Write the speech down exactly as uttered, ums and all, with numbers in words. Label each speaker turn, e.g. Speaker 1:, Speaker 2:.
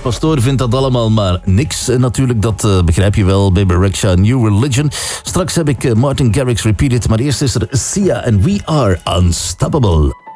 Speaker 1: Pastoor vindt dat allemaal maar niks. En natuurlijk, dat uh, begrijp je wel. Baby Rexha, New Religion. Straks heb ik uh, Martin Garrix Repeated. Maar eerst is er Sia en We Are Unstoppable.